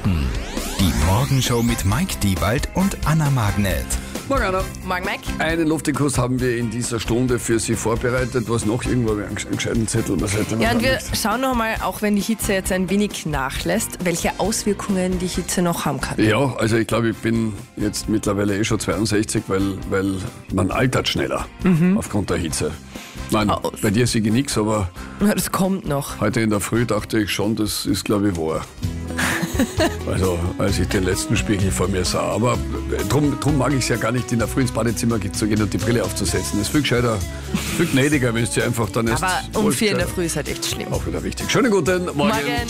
Morgen. Die Morgenshow mit Mike Diewald und Anna Magnet. Morgen, Anna. Morgen, Mike. Einen Luftikus haben wir in dieser Stunde für Sie vorbereitet. Was noch? Irgendwo einen gescheiten Zettel. Was hätte man Ja, und wir nicht? schauen noch mal, auch wenn die Hitze jetzt ein wenig nachlässt, welche Auswirkungen die Hitze noch haben kann. Ja, also ich glaube, ich bin jetzt mittlerweile schon 62, weil man altert schneller aufgrund der Hitze. Nein, bei dir sehe ich nichts, aber Ja, das kommt noch. heute in der Früh dachte ich schon, das ist, glaube ich, wahr. Also, als ich den letzten Spiegel vor mir sah. Aber drum mag ich es ja gar nicht, in der Früh ins Badezimmer zu gehen und die Brille aufzusetzen. Das ist viel gescheiter, viel gnädiger, wenn es dir einfach dann erst... Aber um 4 in der Früh ist halt echt schlimm. Auch wieder wichtig. Schönen guten Morgen. Morgen.